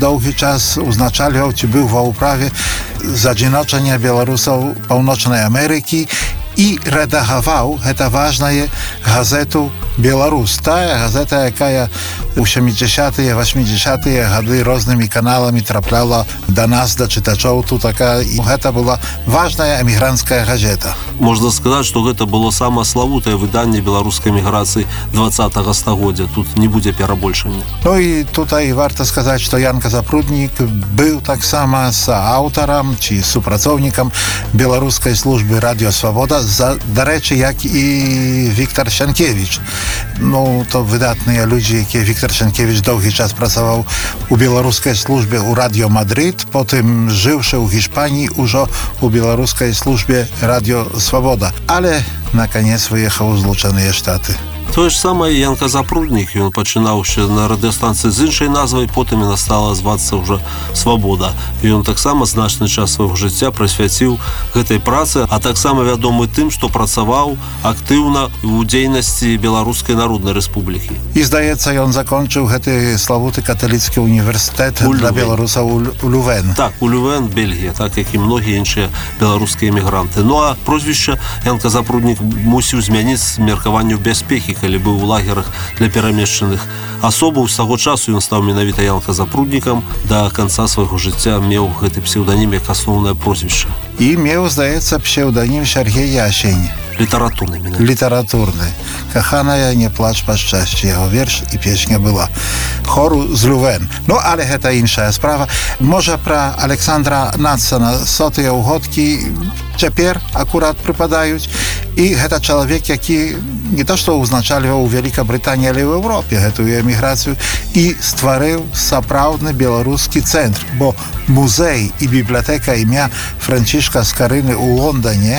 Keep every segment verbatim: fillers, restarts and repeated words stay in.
доўгі час узначальваў ці быў ва ўправе з'ядночання беларусаў Паўночнай Амерыкі і рэдагаваў гэта важнае газету «Беларусь». Тая газета, якая у сямідзясятыя, васьмідзясятыя гады рознымі каналамі трапляла да нас, да чытачоў тутака. І гэта была важная эмігранцкая газета. Можна сказаць, што гэта было самае славутае выданне беларускай эміграцыі дваццатага стагоддзя. Тут не будзе перабольшання. Ну і тутай варта сказаць, што Янка Запруднік быў таксама сааўтарам ці супрацоўнікам беларускай службы «Радіо Свабода», за, дарэчы, як і Віктор Сянкевіч. Ну, то выдатныя людзі, якія Віктор Сянкевіч доўгі час працаваў у беларускай службе ў Радіо Мадрид, потым жыўшы ў Гішпаніі ўжо у беларускай службе «Радіо Свабода». Але, наконец, выехаў у Злучаныя Штаты. Тое ж самае Янка Запруднік, ён пачынаў ще на радыёстанцыі з іншай назвай, потым яна стала звацца ўжо «Свабода». Ён таксама значны час свайго жыцця прысвяціў гэтай працы, а таксама вядомы тым, што працаваў актыўна ў дзейнасці Беларускай Народнай Рэспублікі. І, здаецца, ён закончыў гэты славуты каталіцкі універсітэт для беларусаў у Лювен. Так, у Лювен, Бельгія, так як і многія іншыя беларускія эмігранты. Ну, а прозвішча Янка Запруднік мусіў змяніць з меркаванню бяспекі, калі быў у лагерах для перамешчаных асобаў. З таго часу ён стаў менавіта Янка Запруднікам. Да канца свайго жыцця меў гэты псеўданім як асноўнае прозвішча. І меў, здаецца, псеўданім Сяргей Ясень. Літаратурны. Літаратурны. «Каханая, не плач па шчасці». Яго верш і песня была. Хору з Лювен. Ну, але гэта іншая справа. Можа, пра Александра Надсона сотыя ўгодкі цяпер акурат прыпадаюць. І гэта чалавек, які не то што ўзначальваў у Вялікабрытаніі, але ў Еўропе гэтую эміграцыю і стварыў сапраўдны беларускі цэнтр, бо музей і бібліятэка імя Францішка Скарыны ў Лондоне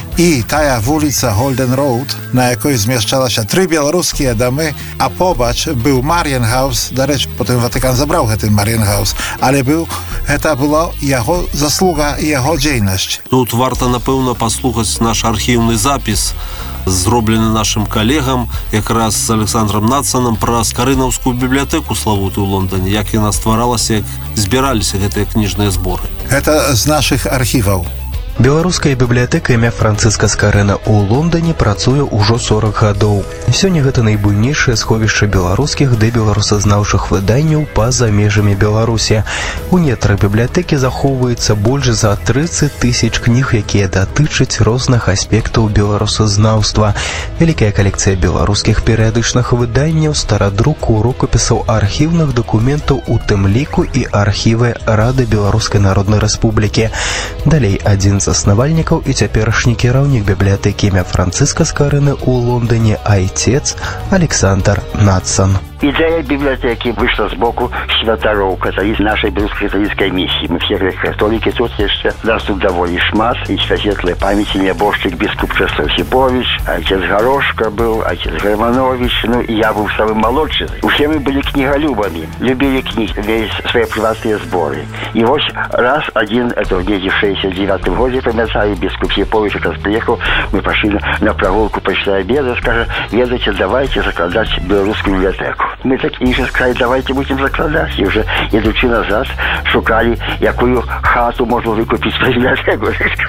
і тая вуліца Голден Роуд, на якой змяшчалася тры беларускія дамы, а побач быў Мар'енгаус. Дарэчы, потым Ватыкан забраў гэты Мар'енгаус, але быў, гэта была яго заслуга і яго дзейнасць. Тут варта, напэўна, паслухаць наш архіўны запіс, зроблены нашым калегам, якраз з Александром Надсонам, пра Скарынаўскую бібліятэку славутую ў Лондоне, як яна стваралася, як збіраліся гэтыя кніжныя зборы. Гэта з нашых архіваў. Беларуская бібліятэка імя Францыска Скарына ў Лондоне працуе ўжо сорок гадоў. Сёння гэта найбуйнейшае сховішча беларускіх ды беларусазнаўчых выданняў па-за межамі Беларусі. У нетрах бібліятэкі захоўваецца больш за трыццаць тысяч кніг, якія датычаць розных аспектаў беларусазнаўства. Вялікая калекцыя беларускіх перыядычных выданняў, старадруку, рукапісаў, архіўных дакументаў, у тым ліку і архівы Рады Беларускай Народнай Рэспублікі. Далей адзін з заснавальнікаў і цяперашні кіраўнік бібліятэкі імя Францыска Скарыны ў Лондоне, айцец Александр Надсон. Идея библиотеки вышла сбоку святаров католицкой, нашей белорусской католической миссии. Мы все католики тут еще. Нас тут довольно шмат. И светлой памяти небожчик бискуп Чеслав Сипович, отец Горошко был, отец Германович, ну и я был самым молодшим. Все мы были книголюбами, любили книги, весь свои приватные сборы. И вот раз один, это в шестьдесят девятом году, помянцаю, бискуп Сипович как раз приехал, мы пошли на прогулку после обеда, скажем, ведайте, давайте закладать белорусскую библиотеку. Мы так і сказали, давайте будем закладать. И уже, идучи назад, шукали, якую хату можно выкупить в библиотеку.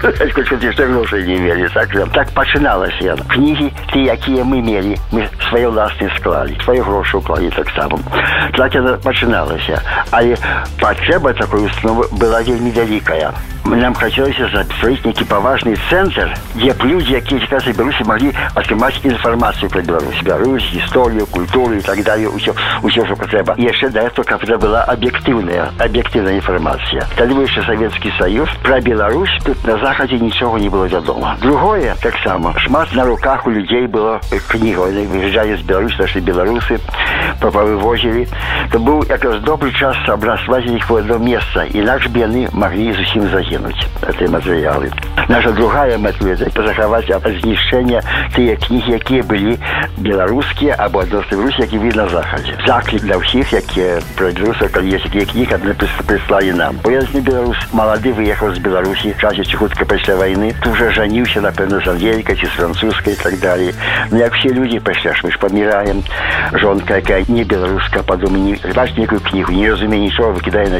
Хоть что грошей не имели. Так, так починалось. Книги, те, якие мы имели, мы свои власные склали, свои гроши уклали так само. Так это починалось. Але потреба такой установы была вельми великая. Нам хотелось строить некий поважный центр, где люди, которые сейчас в Беларуси, могли отримать информацию про Беларусь. Беларусь, историю, культуру и так далее. Усё, усё, что треба. И еще до этого, как это была объективная, объективная информация. Когда вышел Советский Союз, про Беларусь тут на Заходе ничего не было ведомо. Другое, так само, шмат на руках у людей было книга. Они выезжали из Беларуси, нашли белорусы, повывозили. Это был как раз добрый час собрать их в одно место. Иначе бы они могли совсем загинуть, эти материалы. Наша другая метода – это заховать от знищения те книги, которые были белорусские, або одності Беларусі, які ви на Заході. Заклик для всіх, які про Білорусі, коли є такі книги, вони прислали нам. Бо я не білорус, молодий виїхав з Білорусі, в часі чехотка після війни, тут вже женився, напевно, з Ангелікою, чи з французькою і так далі. Ну, як всі люди після, ми ж помираємо, жонка, яка не білоруська, подумає, не бачить ніяку книгу, не розуміє нічого, викидає на